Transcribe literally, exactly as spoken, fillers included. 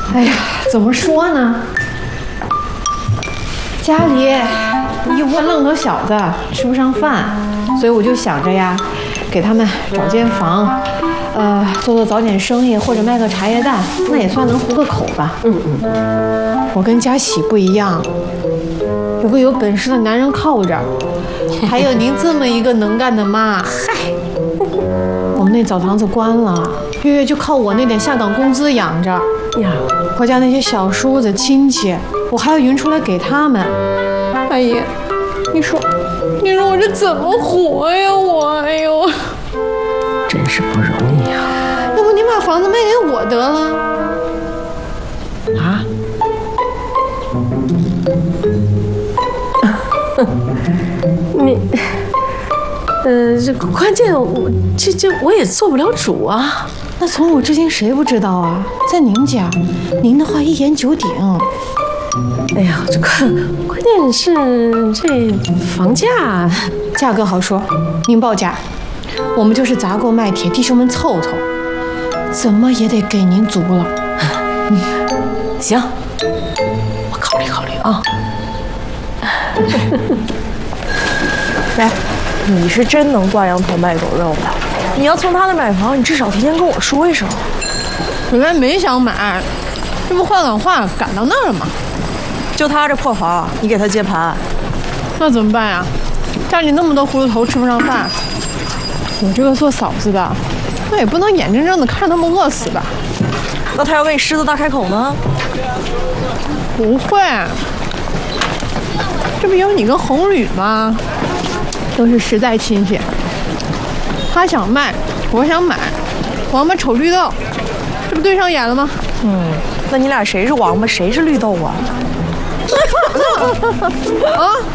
哎呀，怎么说呢？家里一窝愣头小子吃不上饭，所以我就想着呀，给他们找间房，呃，做做早点生意或者卖个茶叶蛋，那也算能糊个口吧。嗯嗯。我跟佳喜不一样，有个有本事的男人靠着，还有您这么一个能干的妈。嗨，我们那澡堂子关了，月月就靠我那点下岗工资养着。呀，我家那些小叔子亲戚，我还要匀出来给他们。阿姨，你说，你说我这怎么活呀？我，哎呦， 真是不容易呀。 要不您把房子卖给我得了？ 啊？你，呃，这关键我这这我也做不了主啊。 那从古至今谁不知道啊？在您家，您的话一言九鼎。 哎呀，这关关键是这房价， 价格好说，您报价，我们就是砸锅卖铁，弟兄们凑凑，怎么也得给您足了。 嗯，行，我考虑考虑啊。来，你是真能挂羊头卖狗肉的。你要从他那买房，你至少提前跟我说一声。 本来没想买，这不换赶话赶到那儿了吗？ 就他这破房，你给他接盘， 那怎么办呀？家里那么多葫芦头吃不上饭，我这个做嫂子的，那也不能眼睁睁的看着他们饿死吧？ 那他要为狮子大开口呢？ 不会，这不有你跟红吕吗？都是实在亲戚。他想卖，我想买，王八瞅绿豆，这不对上眼了吗？ 嗯，那你俩谁是王八，谁是绿豆啊？ 啊！